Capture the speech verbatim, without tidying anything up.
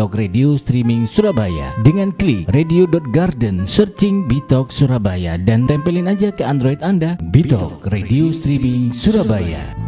Bitok Radio Streaming Surabaya. Dengan klik radio dot garden, searching Bitok Surabaya dan tempelin aja ke Android Anda Bitok Radio Streaming Surabaya.